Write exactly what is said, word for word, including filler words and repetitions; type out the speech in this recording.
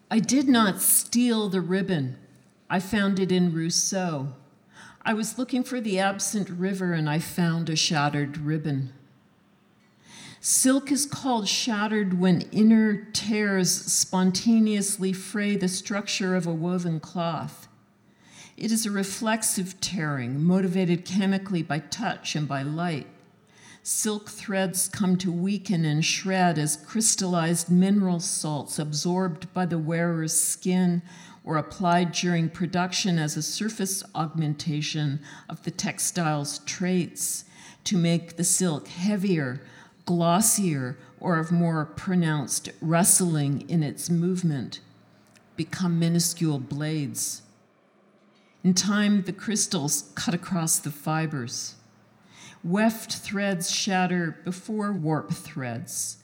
I did not steal the ribbon. I found it in Rousseau. I was looking for the absent river and I found a shattered ribbon. Silk is called shattered when inner tears spontaneously fray the structure of a woven cloth. It is a reflexive tearing, motivated chemically by touch and by light. Silk threads come to weaken and shred as crystallized mineral salts absorbed by the wearer's skin or applied during production as a surface augmentation of the textile's traits to make the silk heavier, glossier, or of more pronounced rustling in its movement, become minuscule blades. In time, the crystals cut across the fibers. Weft threads shatter before warp threads.